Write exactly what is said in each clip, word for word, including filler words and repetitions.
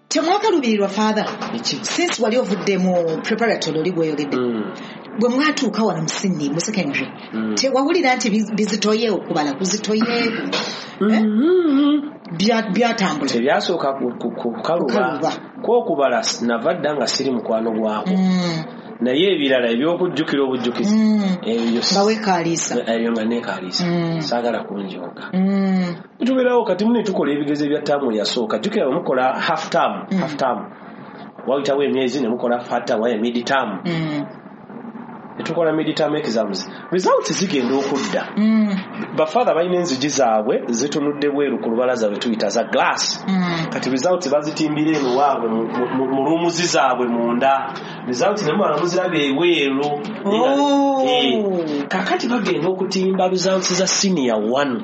temwakalubirirwa father since wali ovudde mu preparatory oli gweyogedde bwe mwatuuka wano mu Sydney mu secondary tewawulira nti bizitoye okubala kuzitoye byatambula tebyasooka kukaluba kwokubala nava dda nga siri mukwano gwako naye ebirala ebyokujjukira obujjukizi ebyo bawekaalisa ebyo nga neekaalisa saagala kunjoga tubeerawo kati mune tukola ebigezo ebya ttaamu yasooka jjukira bwe mukola half term half term wayitawo emyezi ne mukola half term waye mid term tukola mid term exams results zigenda okudda bafather balina enzigi zaabwe zitunudde bweru ku lubalaza bwe tuyita za glass kati results bazitimbira eno waabwe mu rumuzi zaabwe munda results ne mwana muzirabe eweeru kakati bagenda okutimba results za senior one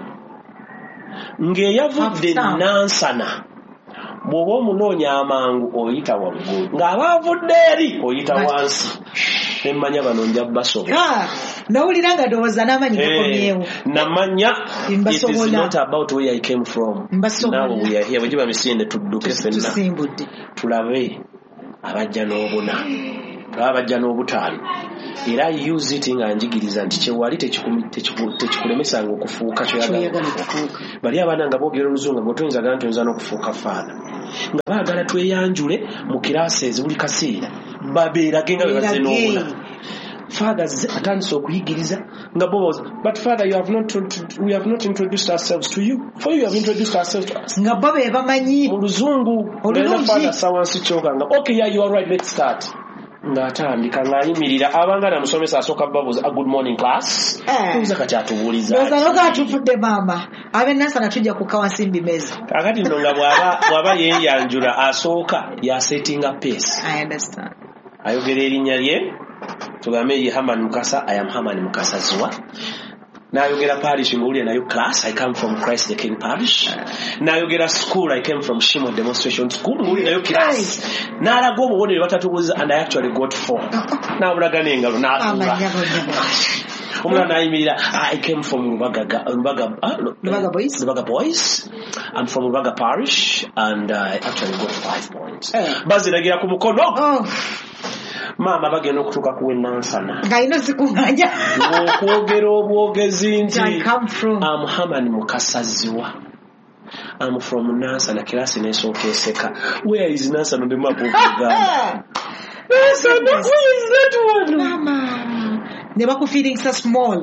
ng'eyavudde nansana bw'oba omunoonya amangu oyita waggulu ng'abaavudde eri oyita wansi nemanya bano nja basobola nawulira nga ndowooza n'amanyi gakomyewo namanya it is not about where I came from now we are here bwegiba misinde tudduke fenna tulabe abajja n'obuna abajja n'obutaano era use it nga njigiriza nti kyewali tekikulemesanga okufuuka kyoyagala bali abaana nga boogera oluzungu nga toyinza gana toyinza n'okufuuka faana nga baagala tweyanjule mu classes buli kaseera babeerage nga bebaze n'obuna fathers atandise okuyigiriza nga bo but father you have not we have not introduced ourselves to you for you have introduced ourselves to us nga bo be bamanyi mu luzungu olulungi father sawansi kyoka nga okay yeah you are right let's start ng'atandika ng'ayimirira abanga namusomesa asooka babuuza a good morning class tuuza kati atubuuliza ozanoga atufudde maama abe nansana tujja kukawa nsimbi mezi kakati nno nga bw'aba yeeyanjula asooka yasetinga pace I understand ayogera erinnya lye tugambe ye Haman Mukasa I am Haman Mukasa Zwa nayogera parish ngulye nayo class I come from Christ the King parish nayogera school I came from Shimo demonstration school ngulye nayo class nalaga obubonero batatubuza and I actually got four nabulaga n'engalo n'atuula omulala nayimirira I came from Lubaga Lubaga Lubaga boys Lubaga boys I'm from Lubaga parish and I actually got five points baziragira ku mukono maama bagenda okutuuka kuwe nansana ng'alina zikunganya okwogera obwogezi nti I'm Haman Mukasa Zwa I'm from Nansana kirasi n'esooka eseka where is Nansana on the map of Uganda Nansana where is that one mama ne bakufeeling so small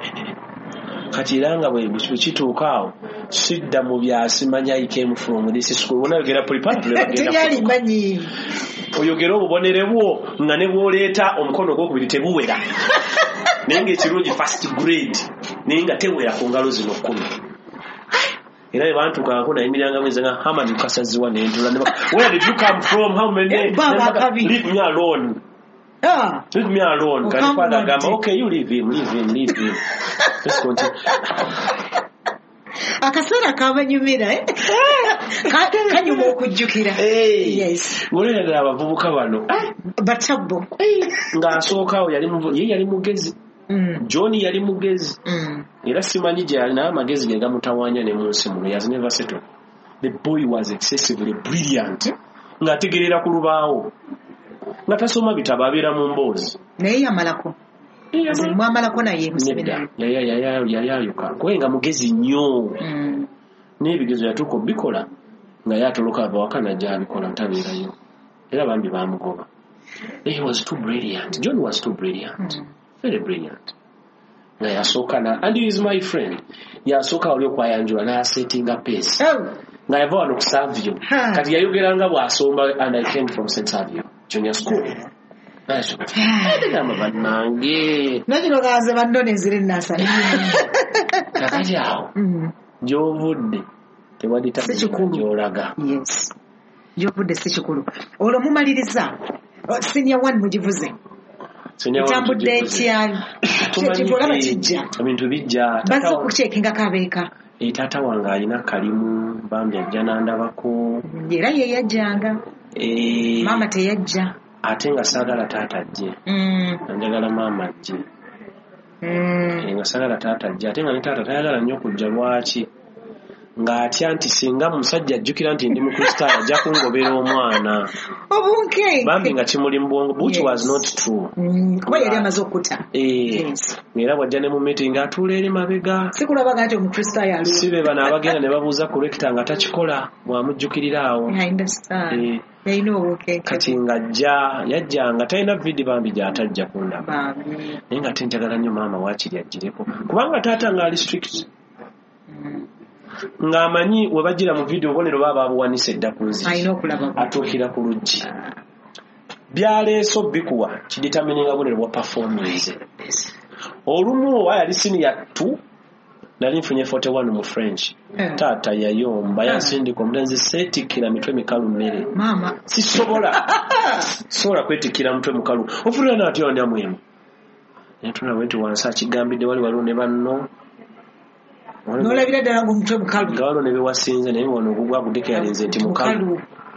kati era nga bwe kituuka awo sidda mu byasimanya I came from this school onayogera preparatory bagenda manyi oyogera obubonere bwo nga ne bw'oleeta omukono gw'okubiri tebuwera naye ng'ekirungi first grade naye nga tewera ku ngalo zino kkumi era bwe bantuukangako nayimiranga mwezi nga Haman Mukasa Zwa n'entula where did you come from how many leave me alone Ah, leave me alone kati father agamba okay you leave him leave him leave him let's continue akaseera kabanyumira eh kanyuma okujjukira yes ngolera ddala abavubuka bano batabbo ng'asookawo yali ye yali mugezi John yali mugezi era simanyi gye yali naye amagezi ge gamutawaanya ne mu nsi muno he has never settled the boy was excessively brilliant ng'ategerera ku lubaawo nga tasoma bitabo abeera mu mboozi naye yamalako mwamalako naye museminari yayayuka kubenga mugezi nnyo n'ebigezo yatuuka obikola nga yatoloka ava waka najja abikola ntabeerayo era bambi bamugoba he was too brilliant John was too brilliant very brilliant nga yasooka na and he is my friend yasooka oli okwayanjula n'asetinga pace nga yava wano ku Savio kati yayogeranga bw'asomba and I came from Saint Savio junior school ndagamba bannange nakino gaze bannone ziri nasana kakati awo gy'ovudde tewadita gy'olaga yes gy'ovudde si kikulu olwo mumaliriza senior one mugivuze tambudde ekyali kyekitolaba kijja ebintu bijja bazze okukyekingako abeeka taata wange alina kalimu bambi ajja n'andabako era ye yajjanga maama teyajja ate nga saagala taata ajje njagala maama ajje nga saagala taata ajje ate nga ne taata tayagala nnyo kujja lwaki ng'atya nti singa musajja ajjukira nti ndi mukristaayo ajja kungobera omwana obunke bambi nga kimuli mu bwongo which yes. was not true kuba yali amaze okuta era bwajja ne mu meeting atuula eri mabega sikulabaga nti omukristaayo ali si be bano abagenda ne babuuza ku rekita nga takikola bwamujjukirira awo kati ng'ajja yajjanga talina vidi bambi gy'atajja kundaba naye nga te njagala nnyo maama waakiri ajjireko kubanga taata ng'ali strict ng'amanyi we bajjira mu vidiyo obonero baba abuwanisa edda ku nzigi atuukira ku luggi byaleeso bikuwa kiditamininga bunero bwa performance olumu owa yali senior two nali nfunye forty-one mu French yeah. Taata yayomba yeah. Yansindika omulenzi seetikira mitwe mikalu mmere mama sisobola sobola kwetikira mutwe mukalu ofulira naatyo ndya mwemu netuna wetu wansi akigambidde wali waliwo ne banno nolabira ddala ng'omutwe mukalu nga waliwo ne bewasinze naye ono ogugwa agudeko yalinze nti mukalu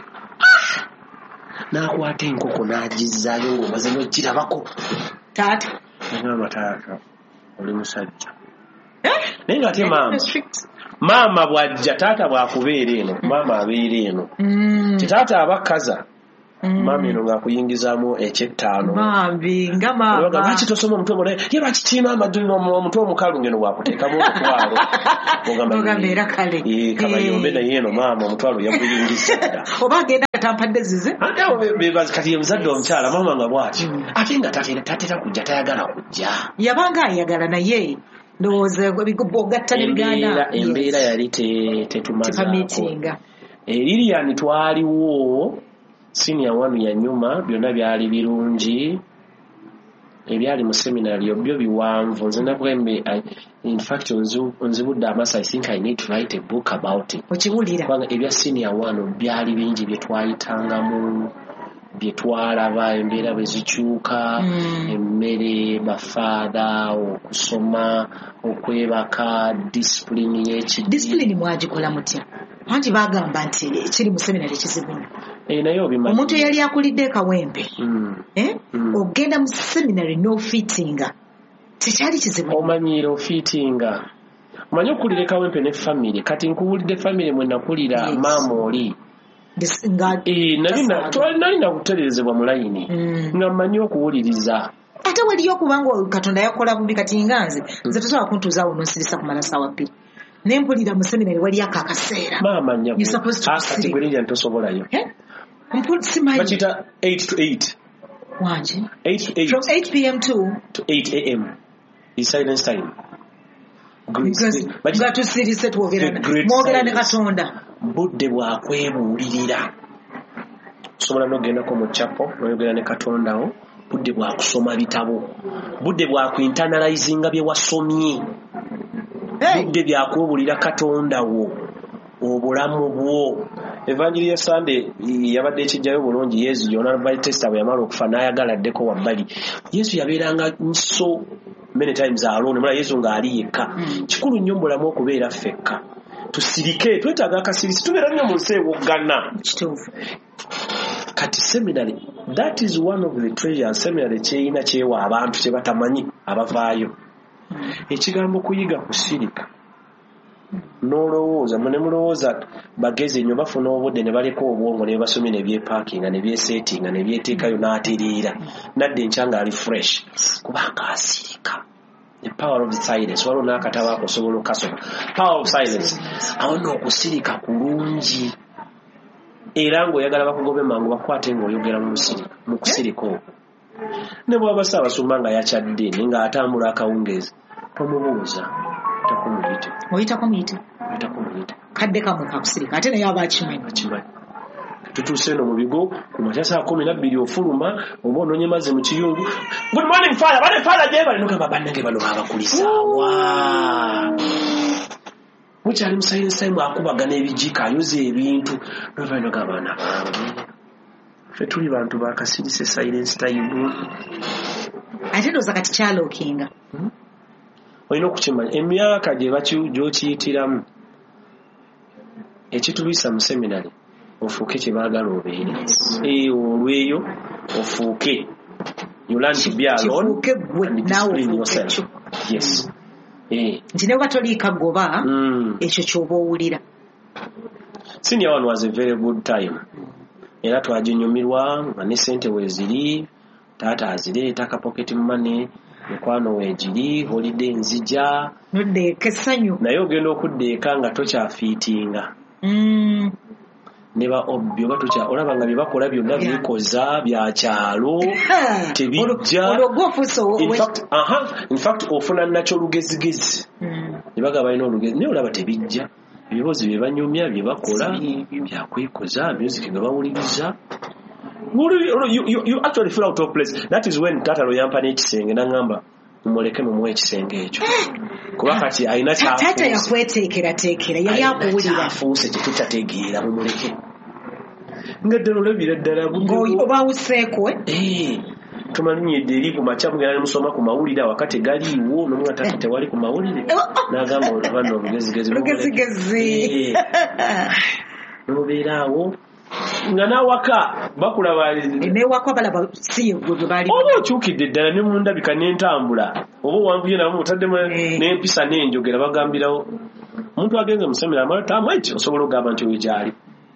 n'akwata enkoko n'agizaayo ng'omaze n'okirabako taata agamba taata oli musajja naye nga ate maama maama bw'ajja taata bw'akubeera eno maama abeera eno titaata abakaza maama eno ng'akuyingizaamu ekyettaano mambi nga maama lwaki tosoma omutwe munaye ye lwakitiima amaduni omutwe omukalu ngeno bwakuteekamu omutwalo ogamba era kale kabayombe naye eno maama omutwalo yaguyingiza dda oba agenda atampadde zize kati ye muzadde omukyala maama nga bw'ati ate nga tatera kujja tayagala kujja yabanga ayagala naye ndowooza ogatta n'ebigaana embeera yali tetumazaako Lilian twaliwo senior wanu yanyuma byonna byali birungi ebyali mu seminary byo biwanvu nze nabwembe in fact onzibudde amasa I think I need to write a book about it okibulira kubanga ebya senior wanu byali bingi bye twayitangamu bye twalaba embeera bwe zikyuka emmere bafaada okusoma okwebaka discipline y'ekiddi discipline mwagikola mutya anti bagamba nti kiri mu seminary kizibu Eh, naye obimanyi omuntu eyali akulidde kawempe mm. eh? mm. ogenda mu seminary no fittinga tekyali kizibu omanyire ofittinga omanyi okulira kawempe ne family kati nkuwulidde family mwe nakulira yes. Maama oli eh, nali nakutereezebwa mu layini mm. nga mmanyi okuwuliriza ate waliyo okubanga Katonda yakola bubi kati nganze nze tosobola kuntuuzaawo nonsirisa kumala ssaawa bbiri nempulira mu seminary wali ako akaseera maama nyakati gwerija ntosobolayo bakita eight to eight wanje eight to eight from eight p.m. to to eight a.m. is silence time nga tusirise twogera ne Katonda budde bwakwebuulirira osobola n'ogendako mu chapo n'oyogera ne Katondawo budde bwakusoma bitabo budde bwakuinternalizinga bye wasomye budde byakwebulira Katondawo obulamu bwo Evangeli ya Sunday yabadde ekijjayo bulungi Yesu John Baptist bwe yamala okufa n'ayagala ddeko wabbali Yesu yabeeranga nso many times alone mula Yesu ng'ali yekka mm. Kikulu nnyo mbulamu okubeera ffekka tusirike twetaaga akasirisi tubeera nnyo mu nsi ewoggana kituufu kati seminary that is one of the treasures seminary kyeyina kyewa abantu kye batamanyi abavaayo mm. Ekigambo kuyiga kusirika n'olowooza mune mulowooza bagezi nnyo bafuna obudde ne baleka obwongo ne basomye ne byepaakinga ne byesetinga ne byeteekayo n'atereera nadde enkyanga ali fresh kubanga asirika the power of silence waliwo n'akatabo akusobola okasobola power of silence awo n'okusirika kulungi era ng'oyagala bakugobe mangu bakwate ng'oyogera mu kusirika okwo ne bw'aba Ssaabasumba nga yakyadde ng'atambula akawungeezi tomubuuza takumuyite oyitako muyite oyitako muyite kadde kamwe kakusirika ate naye aba akimanyi akimanyi tutuuse eno mu bigo ku makya saa kumi na bbiri ofuluma oba ononye mazzi mu kiyungu good morning fire bane fire gye bali nogamba bannange bano babakulisaawa mukyali mu silence time akubagana ebijika ayoza ebintu nova nogamba bana bange ffe tuli bantu bakasirise silence time ate ndowooza kati kyalookinga hmm? Olina okukimanya emyaka gye gy'okiyitiramu ekitulwisa mu seminary ofuuke kye baagala obeere olweyo ofuuke you learn to be alone and discipline yourself yes nti ne batoliika goba ekyo ky'oba owulira. Senior one was a very good time. Era twaginyumirwa nga ne ssente weeziri, taata azireeta aka pocket money, mukwano weegiri, holiday nzija. Noddeeka essanyu. Naye ogenda okuddeeka nga tokyafiitinga. Ne ba obbi oba tokya olaba nga bye bakola byonna bikoza bya kyalo tebijja. In fact, aha, in fact ofuna nakyo lugezigezi. Ne baga balina olugezi naye olaba tebijja. Ebibozi bye banyumya bye bakola byakwikoza music nga bawuliriza. You, you, you actually feel out of place. That is when Tata Royampa n'ekisenge n'angamba mumuleke mumuwe ekisenge ekyo. Kuba kati ayina kyafuuse. Tata yakweteekerateekera yali akuwulira. Kyafuuse tetutategeera mumuleke. Nga ddala olabira ddala ng'obawuseeko eh tumanyiidde eri ku makya mugenda ne musoma ku mawulire awakati galiiwo n'omwa tata tewali ku mawulire n'agamba oluvanda olugezigezi lugezigezi n'obeeraawo nga n'awaka bakulaba n'ewaka balaba si gwe bwe bali oba okyukidde ddala ne mu ndabika n'entambula oba owanvuye nabo otaddemu n'empisa n'enjogera bagambirawo omuntu agenze musemera amala taamu ekyo osobola okugamba nti oyo gyali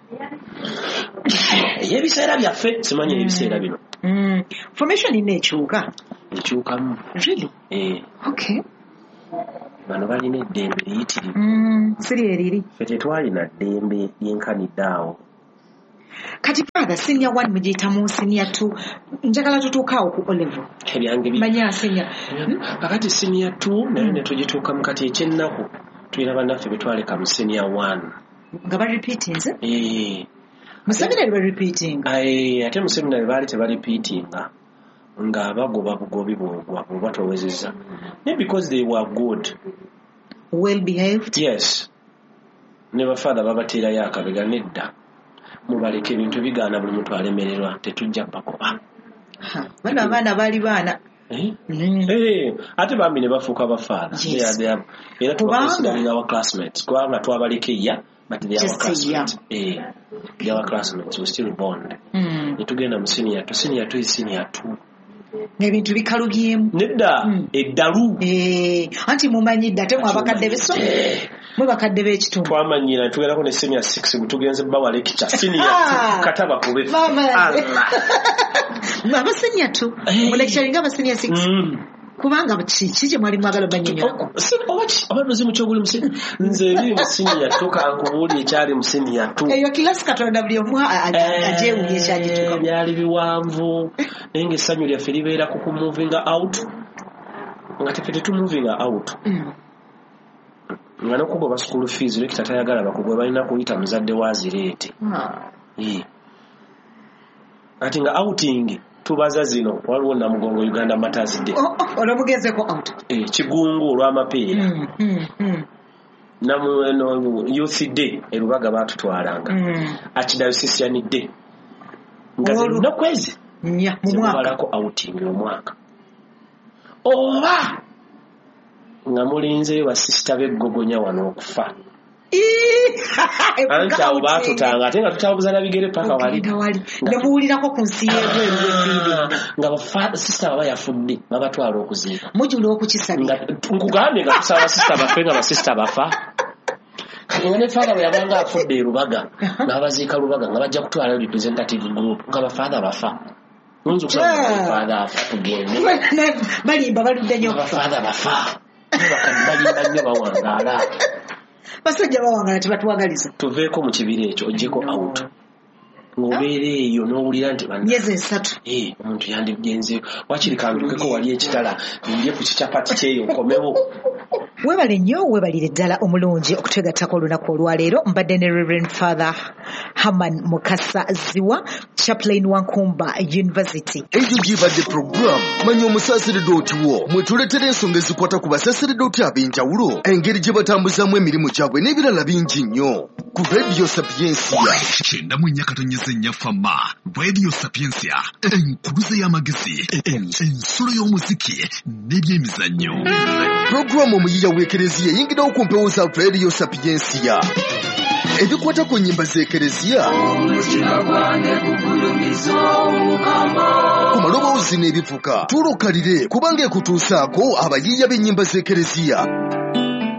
ebiseera byaffe simanyi ebiseera bino. Formation ine ekyuka ekyukamu really eh okay bano balina eddembe liyitirivu siri eriri ffe tetwalina ddembe lyenkanidde awo. Kati father senior one mugiyita mu senior two njagala tutuukaawo ku O level ebyange manya senior kakati senior two naye ne tugituuka mu kati ekyennaku tulina bannaffe betwaleka mu senior one nga ba repeating nze eh mu seminary ba repeating ai ate mu seminary baali teba repeatinga nga bagoba bugobi bwobwa batowezeza ne because they were good well behaved. Yes, never father babateera yakabega nedda mubaleke ebintu bigaana buli muntu alemererwa tetujja bakoba bana abaana baali baana eh eh ate bambi ne bafuuka bafaana era tubanga wa classmates kubanga twabaleke ya but they are classmates eh they are classmates we still bond netugenda mu senior to senior to senior two n'ebintu bikalubyemu nedda eddalu eh anti mumanyidde ate mwabakadde beso mwe bakadde b'ekitundu twamanyira tugerako ne senior six butugenze bawa lecture senior kataba kube Allah mama senior two mu lecture nga senior six kubanga kiki kye mwali mwagala banyonyako abadozi mu kyoguli musi nze eri mu senior toka nkubuli ekyali mu senior two eyo kilasi katonda buli omu ajeewuye kyagituka byali biwanvu naye ng'essanyu lyaffe libeera ku ku moving out nga teffe tetu moving out nga nokugoba school fees lekita tayagala bakugwe balina kuyita muzadde wazireete ati nga outing tubaza zino waliwo Namugongo Uganda Matters Day olwomugezeko out eh kigungu olw'amapeera namu no youth day erubaga batutwalanga archdiocese day nga no kwezi nya mu mwaka ko outing omwaka oba nga mulinze ba sister beggogonya wano okufa anta obatutanga ate nga tutabuza nabigere paka wali nemuwulirako ku nsi y'ebweru nga bafa sister baba yafudde babatwala okuziika mujula okukisabira nkugambye nga tusaba sister bafe nga ba sister bafa ngane father yabanga afudde Rubaga nga baziika Rubaga nga bajja kutwala representative group nga ba father bafa nunzu kusaba father afa tugende balimba baludde nnyo father bafa balimba nnyo bawangala basajja bawangala tebatwagaliza tuveeko mu kibira ekyo ojjeko out ngobeera eyo n'owulira nti myezi esatu eh omuntu yandigenze wakiri kandukeko wali ekitala nje ku kikyapati kyeyo nkomewo webale nnyo webalire ddala omulungi okutegattako olunaku olwaleero mbadde ne Reverend Father Haman Mukasa Ziwa chaplain wa Nkumba University. Ejo gibadde program manyi omusaseredoti wo mwetuletera ensonga ezikwata ku basaseredoti ab'enjawulo engeri gye batambuzamu emirimu gyabwe n'ebirala bingi nnyo ku Radio Sapiensia kyenda mu nnyakatonyeza ennyafama Radio Sapiensia enkuluze y'amagezi ensolo y'omuziki n'ebyemizannyo. Programu omuyiya w'ekereziya eyingirawo ku mpewo za Radio Sapiensia ebikwata ku nnyimba z'ekereziya ku maloboozi n'ebivuga tuulukalire kubanga ekutuusaako abayiiya b'ennyimba z'ekereziya